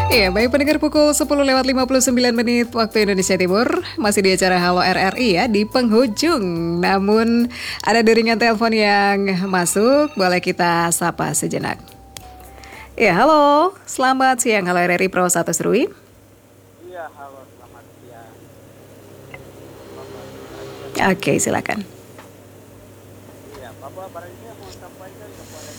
Iya, baik pendengar pukul 10:59 waktu Indonesia Timur. Masih di acara Halo RRI ya, di penghujung. Namun ada deringan telepon yang masuk, boleh kita sapa sejenak. Iya, halo. Selamat siang, Halo RRI Pro 1 Serui. Iya, halo, selamat siang. Oke, silakan. Iya, Bapak barangnya mau sampaikan kepada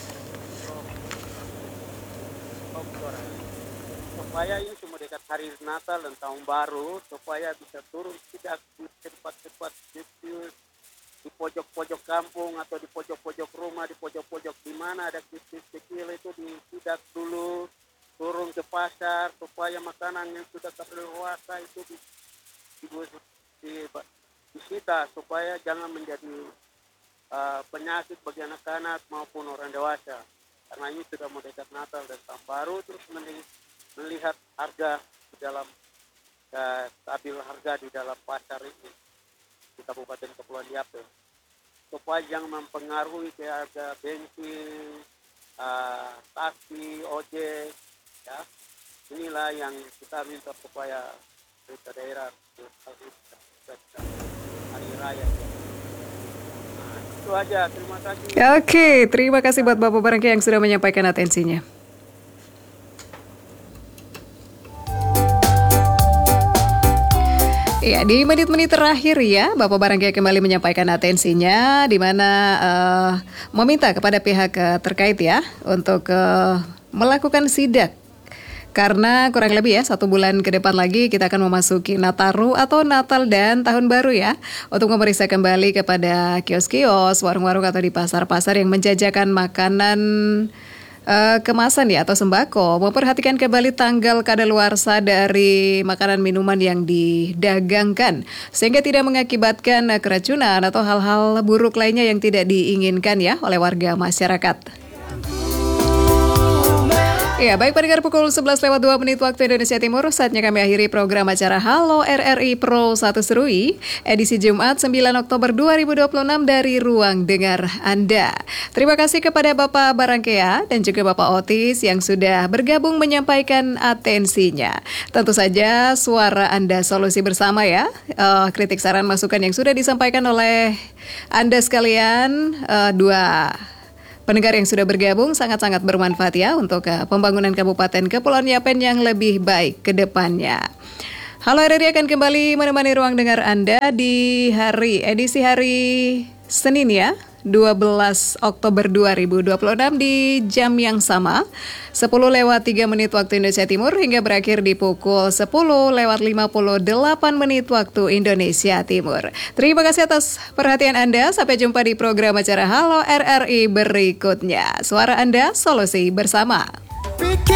Dokter supaya ini cuma dekat hari Natal dan Tahun Baru, supaya bisa turun tidak di tempat-tempat di pojok-pojok kampung atau di pojok-pojok rumah, di pojok-pojok di mana ada bisnis kecil itu tidak dulu turun ke pasar supaya makanan yang sudah terlewasa itu disita supaya jangan menjadi penyakit bagi anak-anak maupun orang dewasa. Karena ini sudah mau dekat Natal dan Tahun Baru, terus melihat harga di dalam stabil harga di dalam pasar ini di Kabupaten Kepulauan Yapen, supaya jangan mempengaruhi ke harga bensin, taksi, ojek, ya. Inilah yang kita minta supaya pemerintah daerah hari raya. Itu aja, terima kasih. Oke, terima kasih buat Bapak Barangkali yang sudah menyampaikan atensinya. Ya, di menit-menit terakhir ya, Bapak Barangkali kembali menyampaikan atensinya, di mana meminta kepada pihak terkait ya untuk melakukan sidak. Karena kurang lebih ya 1 bulan ke depan lagi kita akan memasuki Nataru atau Natal dan Tahun Baru ya. Untuk memeriksa kembali kepada kios-kios, warung-warung atau di pasar-pasar yang menjajakan makanan kemasan ya atau sembako, memperhatikan kembali tanggal kadaluarsa dari makanan minuman yang didagangkan sehingga tidak mengakibatkan keracunan atau hal-hal buruk lainnya yang tidak diinginkan ya oleh warga masyarakat. Ya, baik pendengar pukul 11:02 waktu Indonesia Timur, saatnya kami akhiri program acara Halo RRI Pro 1 Serui, edisi Jumat 9 Oktober 2026 dari Ruang Dengar Anda. Terima kasih kepada Bapak Barangkea dan juga Bapak Otis yang sudah bergabung menyampaikan atensinya. Tentu saja suara Anda solusi bersama ya, kritik saran masukan yang sudah disampaikan oleh Anda sekalian, dua pendengar yang sudah bergabung sangat-sangat bermanfaat ya untuk pembangunan Kabupaten Kepulauan Yapen yang lebih baik ke depannya. Halo RRI akan kembali menemani ruang dengar Anda di edisi hari Senin ya, 12 Oktober 2026 di jam yang sama 10:03 waktu Indonesia Timur hingga berakhir di pukul 10:58 waktu Indonesia Timur. Terima kasih atas perhatian Anda. Sampai jumpa di program acara Halo RRI berikutnya. Suara Anda, solusi bersama.